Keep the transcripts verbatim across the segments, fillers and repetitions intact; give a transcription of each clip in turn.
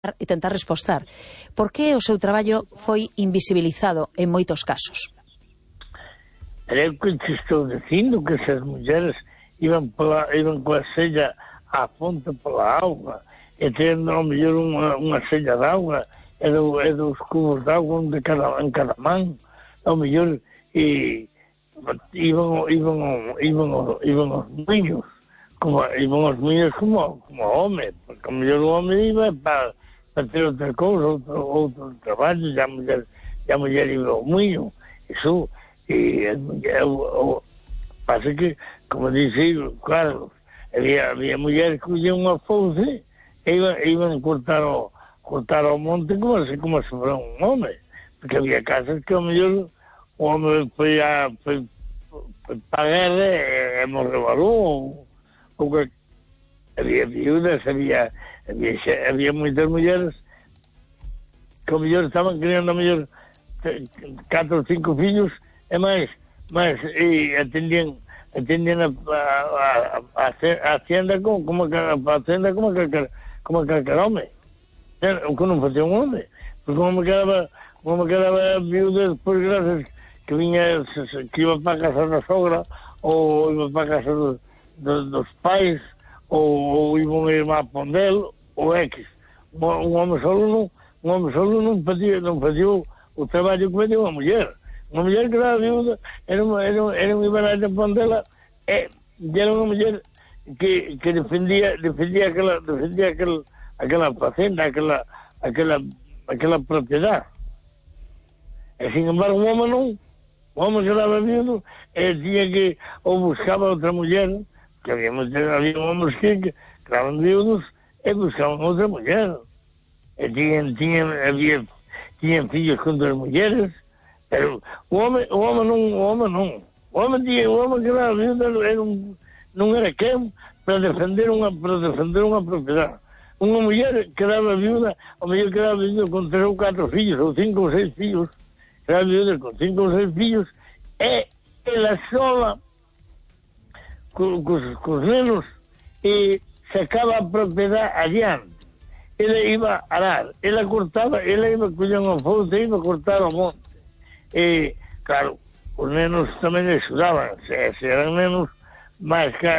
e tentar respostar. Por que o seu traballo foi invisibilizado en moitos casos? É o que te estou dicindo, que esas mulleres iban, pela, iban coa sella á fonte pola auga, e tendo ao mellor unha, unha sella de auga, e, do, e dos cubos de auga de cada, en cada man, ao mellor, e iban, iban, iban, iban os moinhos, como, iban os moinhos como, como home, porque ao mellor o home iba para para ter outra cousa, outro, outro traballo, e a mulher, e a mulher iba ao moinho, iso, e a mulher, o, o, pasa que, como dice Carlos, había, había mulheres que collían unha fouce e iban, iban cortar o, cortar o monte como se, como se fora un home, porque había casas que ao mellor o home foi a foi, foi para a guerra e, e morreu aló, ou, ou que había viudas, había Había, había moitas mulleres que ao mellor estaban criando ao mellor catro ou cinco fillos e máis, máis e atendían atendían a, a, a, a hacienda como, como a, a hacienda como a, como a calcar home, o que non facía un home, porque como me quedaba como me quedaba viuda despois gracias que viña que iba para a casa da sogra ou iba para a casa dos, dos, dos pais ou, ou iban a ir má Pondel ou X. Un, un home solo non un home solo non facía, non facía o, o traballo que facía unha muller. Unha muller que era viuda, era unha, era, era unha ibaralla de Pondela e era unha muller que, que defendía defendía aquela defendía aquel, aquela facenda, aquela aquela aquela propiedade. E sin embargo un home non, o home que era viudo e tiña que ou buscaba outra muller, que había, había homens que, que estaban viudos e buscaban outra muller. E tiñan, tiñan, había, tiñan fillos con duas mulleres, pero o home, o home non, o home non. O home, tiña, o home que era viudo era un, non era quen para defender unha, para defender unha propiedade. Unha muller que daba viuda, a muller que daba viuda con tres ou catro fillos, ou cinco ou seis fillos, que daba viuda con cinco ou seis fillos, e ela sola cos, cos nenos e sacaba a propiedade adiante. Ela iba a arar, ela cortaba, ela iba a coller unha fouce e iba a cortar o monte. E, claro, os nenos tamén axudaban, se, se eran nenos máis que,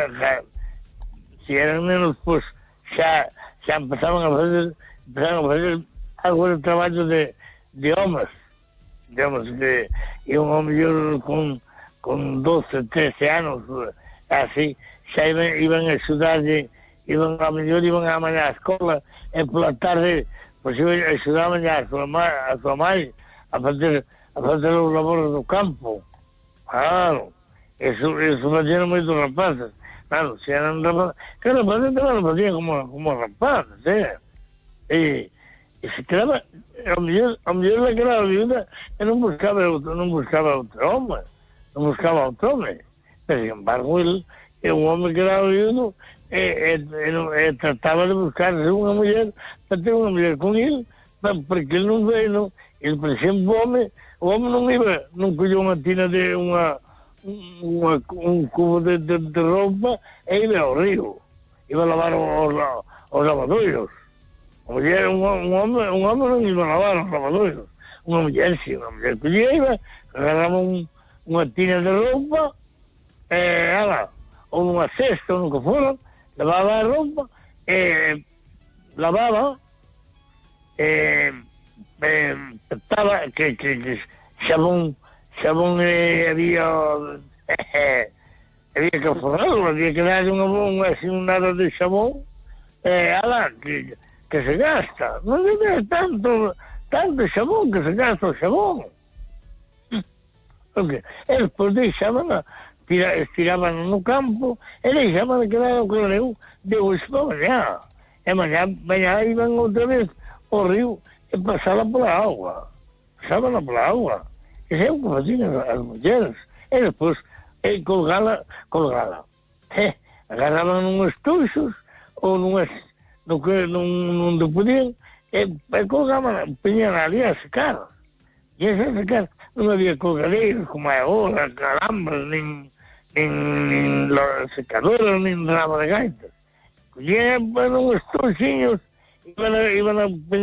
se eran nenos, pois, xa, xa empezaban a fazer, empezaban a fazer algo de traballo de, de homes, digamos, que iban ao mellor con, con doce, trece anos, así, xa iban, iban a axudarlle, iban a mellor, iban a mañá a escola, e pola tarde, pois iban a axudaban a súa mãe, a súa mãe a fazer, a fazer os labores do campo. Claro, eso, eso facían moitos rapazes. Claro, se eran rapazes, que rapazes tamén lo facían como, como rapazes, eh? E, e se quedaba, ao mellor, ao mellor la quedaba viuda, e non buscaba outro, non buscaba outro home, non buscaba outro home. Pero, sin embargo, el, el home que era viudo, e, e, e, e trataba de buscarse unha muller para ter unha muller con ele, porque ele non veio, non, ele, por exemplo, o home, o home non iba, non colleu unha tina de unha, unha un cubo de, de, de roupa e iba ao río, iba a lavar os, os lavadoiros. A muller, un, un home, un home non iba a lavar os lavadoiros, unha muller, si, unha muller collía, iba, agarraba un, unha tina de roupa, e, ala, ou nunha cesta, ou nunca fora, lavaba a roupa, e lavaba, e, e estaba, que, que, que xabón, xabón e había, e, había que forrarlo, había que dar unha, unha, así, un nada de xabón, e, ala, que, que se gasta, non debe tanto, tanto xabón, que se gasta o xabón. Porque, e despois deixaban a estiraban no campo e deixaban que era o que leu de hoxe para mañá. E mañá, mañá iban outra vez ao río e pasaban pola agua. Pasaban pola agua. E é o que facían as mulleres. E despois, e colgala, colgala. E agarraban unhos tuxos ou nunhas, no que non, non te podían, e, e colgaban, peñan ali a secar. E a secar non había colgadeiros como é agora, calambres, nin nin, nin secadores, nin rama de gaitas. Collían, bueno, uns touxiños iban a, iban a